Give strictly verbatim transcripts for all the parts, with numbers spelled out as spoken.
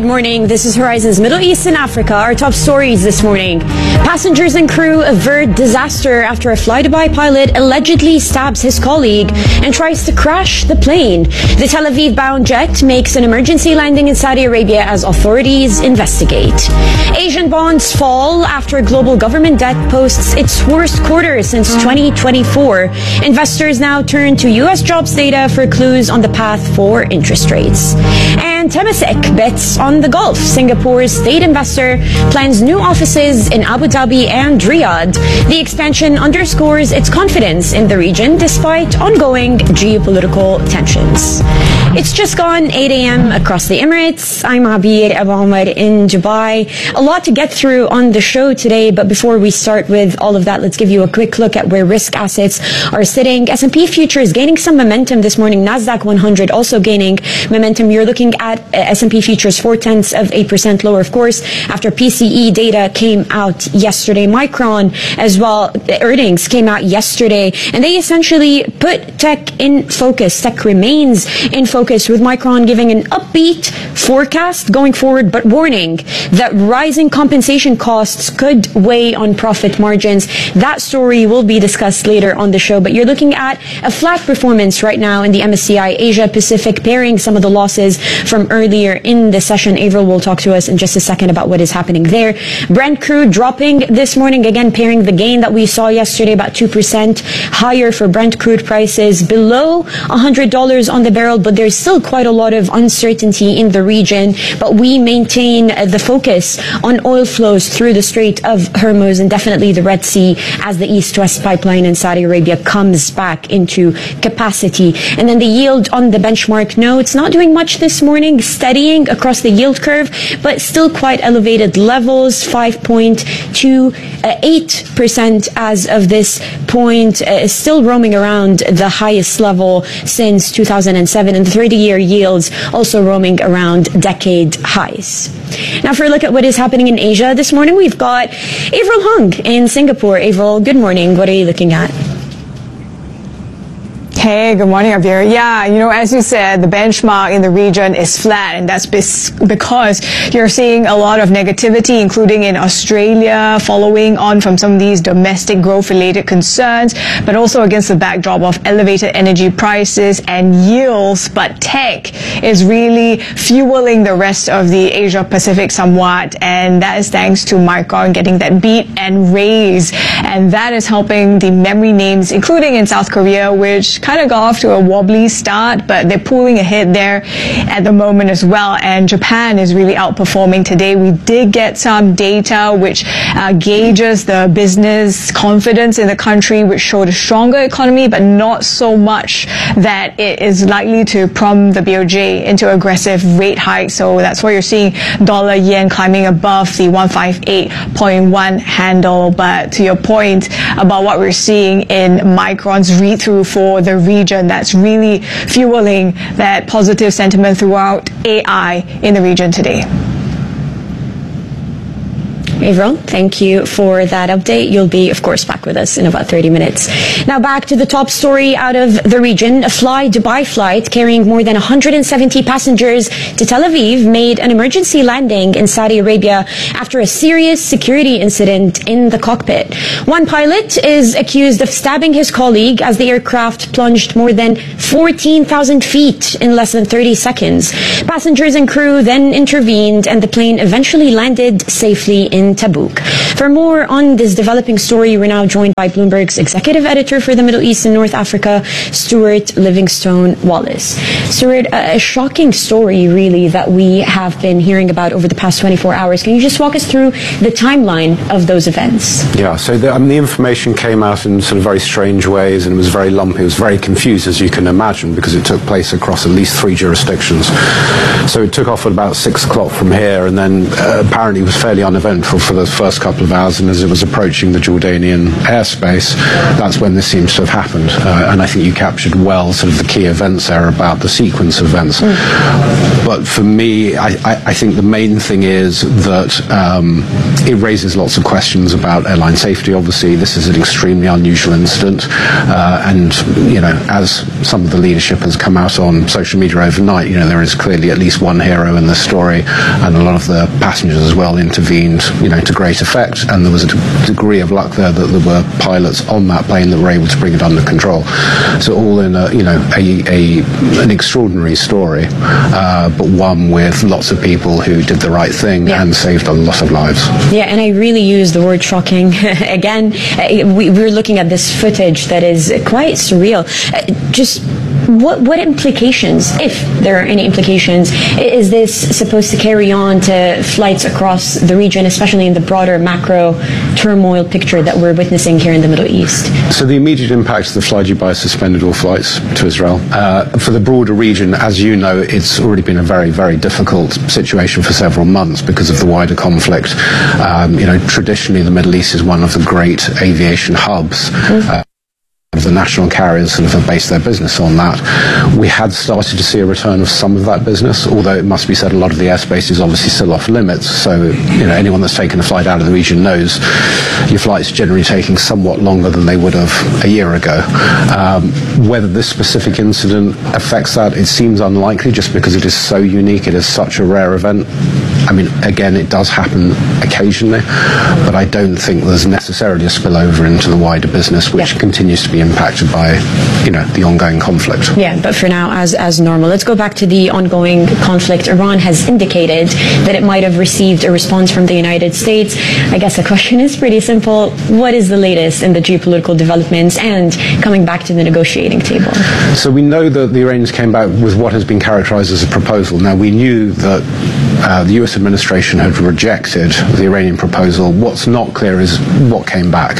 morning. This is Horizon's Middle East and Africa. Our top stories this morning. Passengers and crew avert disaster after a Fly-Dubai pilot allegedly stabs his colleague and tries to crash the plane. The Tel Aviv-bound jet makes an emergency landing in Saudi Arabia as authorities investigate. Asian bonds fall after global government debt posts its worst quarter since twenty twenty-four. Investors now turn to U S jobs data for clues on the path for interest rates. And Temasek bets on the Gulf. Singapore's state investor plans new offices in Abu Dhabi and Riyadh. The expansion underscores its confidence in the region despite ongoing geopolitical tensions. It's just gone eight a.m. across the Emirates. I'm Abir Abu Omar in Dubai. A lot to get through on the show today, but before we start with all of that, let's give you a quick look at where risk assets are sitting. S and P futures gaining some momentum this morning. Nasdaq one hundred also gaining momentum. You're looking at S and P futures four tenths of eight percent lower, of course, after P C E data came out yesterday. Micron as well, earnings came out yesterday, and they essentially put tech in focus. Tech remains in focus, with Micron giving an upbeat forecast going forward, but warning that rising compensation costs could weigh on profit margins. That story will be discussed later on the show, but you're looking at a flat performance right now in the M S C I Asia Pacific, pairing some of the losses from earlier in the session. Avril will talk to us in just a second about what is happening there. Brent crude dropping this morning, again pairing the gain that we saw yesterday, about two percent higher for Brent crude prices, below one hundred dollars on the barrel, but there's still quite a lot of uncertainty in the region. But we maintain the focus on oil flows through the Strait of Hormuz and definitely the Red Sea as the East-West pipeline in Saudi Arabia comes back into capacity. And then the yield on the benchmark, no, it's not doing much this morning, steadying across the yield curve, but still quite elevated levels, five point two eight percent as of this point, uh, still roaming around the highest level since two thousand seven, and the thirty-year yields also roaming around decade highs. Now for a look at what is happening in Asia this morning, we've got Avril Hung in Singapore. Avril, good morning. What are you looking at? Hey, good morning, Abir. Yeah, you know, as you said, the benchmark in the region is flat, and that's because you're seeing a lot of negativity, including in Australia, following on from some of these domestic growth-related concerns, but also against the backdrop of elevated energy prices and yields. But tech is really fueling the rest of the Asia Pacific somewhat, and that is thanks to Micron getting that beat and raise, and that is helping the memory names, including in South Korea, which kind of got off to a wobbly start, but they're pulling ahead there at the moment as well. And Japan is really outperforming today. We did get some data which uh, gauges the business confidence in the country, which showed a stronger economy, but not so much that it is likely to prompt the B O J into aggressive rate hikes. So that's why you're seeing dollar yen climbing above the one fifty-eight point one handle. But to your point about what we're seeing in Micron's read-through for the region, that's really fueling that positive sentiment throughout A I in the region today. Avril, thank you for that update. You'll be, of course, back with us in about thirty minutes. Now back to the top story out of the region. A Fly-Dubai flight carrying more than one hundred seventy passengers to Tel Aviv made an emergency landing in Saudi Arabia after a serious security incident in the cockpit. One pilot is accused of stabbing his colleague as the aircraft plunged more than fourteen thousand feet in less than thirty seconds. Passengers and crew then intervened, and the plane eventually landed safely in Tabuk. For more on this developing story, we're now joined by Bloomberg's executive editor for the Middle East and North Africa, Stuart Livingstone Wallace. Stuart, a, a shocking story, really, that we have been hearing about over the past twenty-four hours. Can you just walk us through the timeline of those events? Yeah, so the, I mean, the information came out in sort of very strange ways, and it was very lumpy. It was very confused, as you can imagine, because it took place across at least three jurisdictions. So it took off at about six o'clock from here, and then uh, apparently it was fairly uneventful for the first couple of hours, and as it was approaching the Jordanian airspace, that's when this seems to have happened. Uh, and I think you captured well sort of the key events there about the sequence of events. Mm. But for me, I, I, I think the main thing is that um, it raises lots of questions about airline safety. Obviously, this is an extremely unusual incident, uh, and you know, as some of the leadership has come out on social media overnight, you know, there is clearly at least one hero in the story, and a lot of the passengers as well intervened, you know, to great effect, and there was a d- degree of luck there that there were pilots on that plane that were able to bring it under control. So all in a, you know, a, a an extraordinary story, uh, but one with lots of people who did the right thing yeah. and saved a lot of lives. Yeah, and I really use the word shocking. Again, we, we're looking at this footage that is quite surreal. Just what what implications, if there are any implications, is this supposed to carry on to flights across the region, especially in the broader macro turmoil picture that we're witnessing here in the Middle East? So the immediate impact of the Fly Dubai suspended all flights to Israel. Uh, for the broader region, as you know, it's already been a very, very difficult situation for several months because of the wider conflict. Um, you know, traditionally the Middle East is one of the great aviation hubs. Mm-hmm. Uh, the national carriers sort of have based their business on that. We had started to see a return of some of that business, although it must be said a lot of the airspace is obviously still off limits. So, you know, anyone that's taken a flight out of the region knows your flight's generally taking somewhat longer than they would have a year ago. Um, whether this specific incident affects that, it seems unlikely just because it is so unique, it is such a rare event. I mean, again, it does happen occasionally, but I don't think there's necessarily a spillover into the wider business, which yeah. continues to be impacted by, you know, the ongoing conflict. Yeah, but for now, as as normal. Let's go back to the ongoing conflict. Iran has indicated that it might have received a response from the United States. I guess the question is pretty simple. What is the latest in the geopolitical developments and coming back to the negotiating table? So we know that the Iranians came back with what has been characterized as a proposal. Now, we knew that uh, the U S administration had rejected the Iranian proposal. What's not clear is what came back.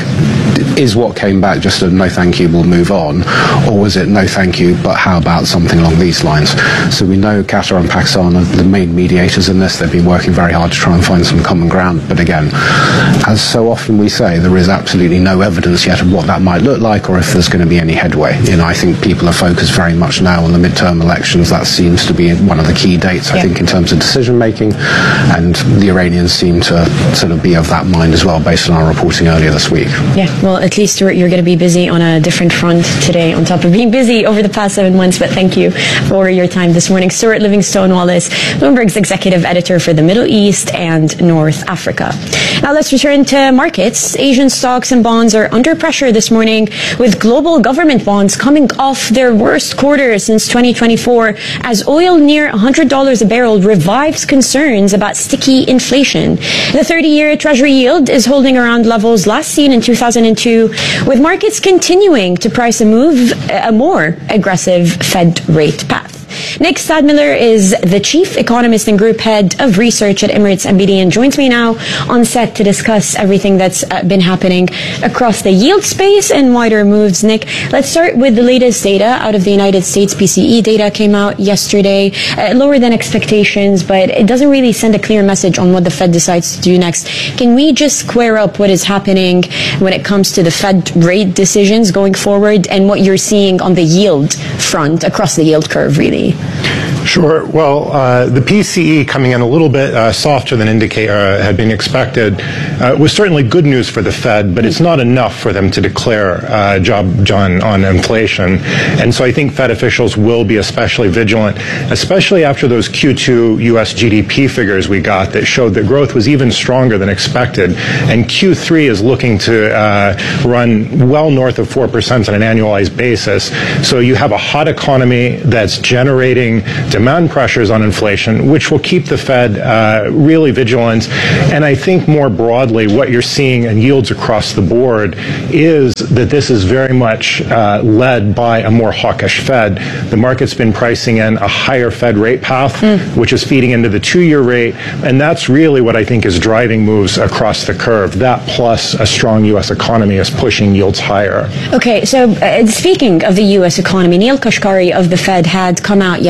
Is what came back just a no thank you, we'll move on, or was it no thank you, but how about something along these lines? So we know Qatar and Pakistan are the main mediators in this. They've been working very hard to try and find some common ground, but again, as so often we say, there is absolutely no evidence yet of what that might look like or if there's going to be any headway. You know, I think people are focused very much now on the midterm elections. That seems to be one of the key dates, I yeah. think, in terms of decision making, and the Iranians seem to sort of be of that mind as well, based on our reporting earlier this week. Yeah, well, at least, Stuart, you're going to be busy on a different front today, on top of being busy over the past seven months, but thank you for your time this morning. Stuart Livingstone Wallace, Bloomberg's executive editor for the Middle East and North Africa. Now let's return to markets. Asian stocks and bonds are under pressure this morning, with global government bonds coming off their worst quarter since twenty twenty-four, as oil near one hundred dollars a barrel revives concerns about sticky inflation. The thirty-year Treasury yield is holding around levels last seen in two thousand two, with markets continuing to price a move, a more aggressive Fed rate path. Nick Stadmiller is the chief economist and group head of research at Emirates M B D and joins me now on set to discuss everything that's uh, been happening across the yield space and wider moves. Nick, let's start with the latest data out of the United States. P C E data came out yesterday, uh, lower than expectations, but it doesn't really send a clear message on what the Fed decides to do next. Can we just square up what is happening when it comes to the Fed rate decisions going forward and what you're seeing on the yield front across the yield curve, really? Sure. Well, uh, the P C E coming in a little bit uh, softer than indicate, uh, had been expected uh, was certainly good news for the Fed, but it's not enough for them to declare uh, job done on inflation. And so I think Fed officials will be especially vigilant, especially after those Q two U S G D P figures we got that showed that growth was even stronger than expected. And Q three is looking to uh, run well north of four percent on an annualized basis. So you have a hot economy that's generating demand pressures on inflation, which will keep the Fed uh, really vigilant. And I think more broadly, what you're seeing in yields across the board is that this is very much uh, led by a more hawkish Fed. The market's been pricing in a higher Fed rate path, mm. which is feeding into the two-year rate. And that's really what I think is driving moves across the curve. That plus a strong U S economy is pushing yields higher. Okay, so uh, speaking of the U S economy, Neil Kashkari of the Fed had come out yesterday and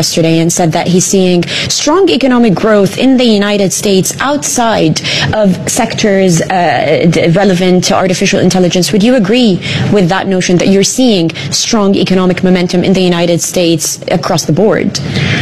Blinken said that he's seeing strong economic growth in the United States outside of sectors uh, relevant to artificial intelligence. Would you agree with that notion that you're seeing strong economic momentum in the United States across the board?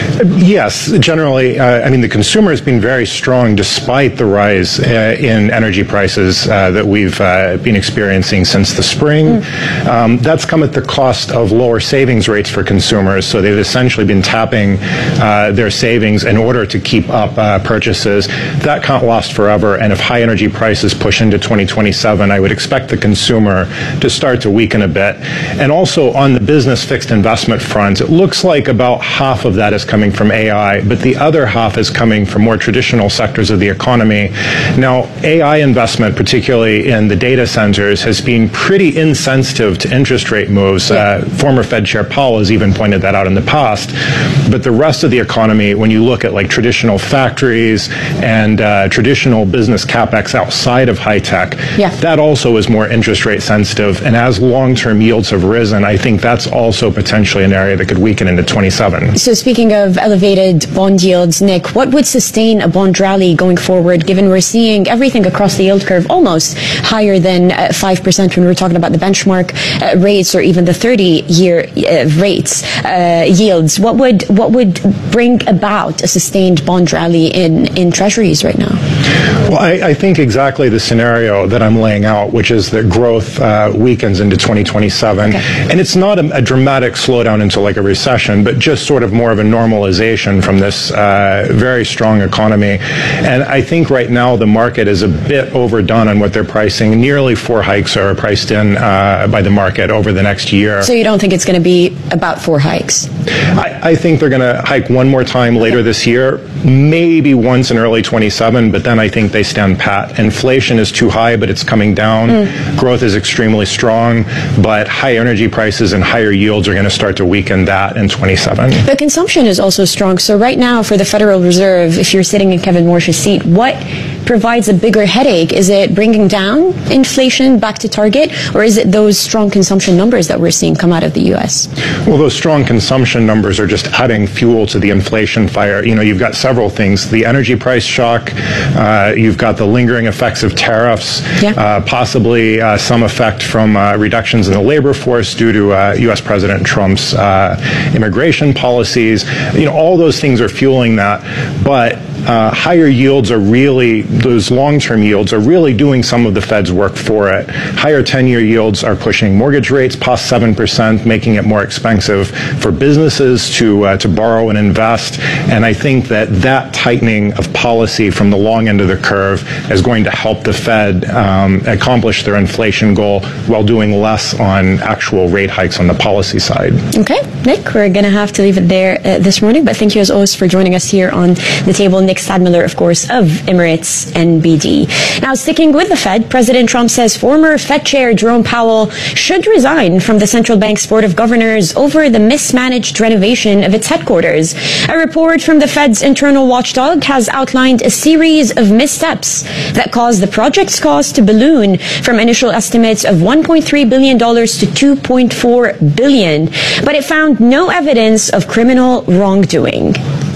Yes, generally. Uh, I mean, the consumer has been very strong despite the rise uh, in energy prices uh, that we've uh, been experiencing since the spring. Mm. Um, that's come at the cost of lower savings rates for consumers. So they've essentially been tapping uh, their savings in order to keep up uh, purchases. That can't last forever. And if high energy prices push into twenty twenty-seven, I would expect the consumer to start to weaken a bit. And also on the business fixed investment front, it looks like about half of that is coming from A I, but the other half is coming from more traditional sectors of the economy. Now, A I investment, particularly in the data centers, has been pretty insensitive to interest rate moves. Uh, former Fed Chair Powell has even pointed that out in the past. But the rest of the economy, when you look at like traditional factories and uh, traditional business capex outside of high tech, yeah. that also is more interest rate sensitive. And as long-term yields have risen, I think that's also potentially an area that could weaken into twenty-seven. So speaking of elevated bond yields, Nick, what would sustain a bond rally going forward, given we're seeing everything across the yield curve almost higher than uh, five percent when we're talking about the benchmark uh, rates or even the thirty-year uh, rates, uh, yields? What would what would bring about a sustained bond rally in, in treasuries right now? Well, I, I think exactly the scenario that I'm laying out, which is that growth uh, weakens into twenty twenty-seven. Okay. And it's not a, a dramatic slowdown into like a recession, but just sort of more of a normalization from this uh, very strong economy. And I think right now the market is a bit overdone on what they're pricing. Nearly four hikes are priced in uh, by the market over the next year. So you don't think it's going to be about four hikes? I, I think they're going to hike one more time later this year, maybe once in early twenty-seven, but then I think they stand pat. Inflation is too high, but it's coming down. Mm. Growth is extremely strong, but high energy prices and higher yields are going to start to weaken that in twenty-seven. But consumption is also strong. So right now for the Federal Reserve, if you're sitting in Kevin Warsh's seat, what provides a bigger headache? Is it bringing down inflation back to target, or is it those strong consumption numbers that we're seeing come out of the U S? Well, those strong consumption numbers are just adding fuel to the inflation fire. You know, you've got several things. The energy price shock, uh, you've got the lingering effects of tariffs, yeah. uh, possibly uh, some effect from uh, reductions in the labor force due to uh, U S President Trump's uh, immigration policies. You know, all those things are fueling that. But uh, higher yields are really, those long-term yields are really doing some of the Fed's work for it. Higher ten-year yields are pushing mortgage rates past seven percent, making it more expensive for businesses to uh, to borrow and invest. And I think that that tightening of policy from the long end of the curve is going to help the Fed um, accomplish their inflation goal while doing less on actual rate hikes on the policy side. Okay, Nick, we're going to have to leave it there uh, this morning, but thank you as always for joining us here on the table. Nick Stadmiller, of course, of Emirates N B D. Now, sticking with the Fed, President Trump says former Fed Chair Jerome Powell should resign from the central bank's board of governors over the mismanaged renovation of its headquarters. A report from the Fed's internal watchdog has outlined a series of missteps that caused the project's cost to balloon from initial estimates of one point three billion dollars to two point four billion dollars, but it found no evidence of criminal wrongdoing.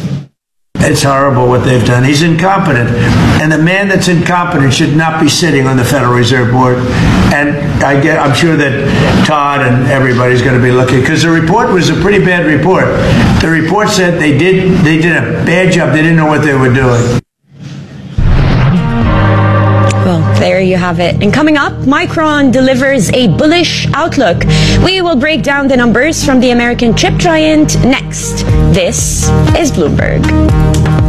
It's horrible what they've done. He's incompetent. And the man that's incompetent should not be sitting on the Federal Reserve Board. And I get, I'm sure that Todd and everybody's going to be looking, because the report was a pretty bad report. The report said they did, they did a bad job. They didn't know what they were doing. Well, there you have it. And coming up, Micron delivers a bullish outlook. We will break down the numbers from the American chip giant next. This is Bloomberg.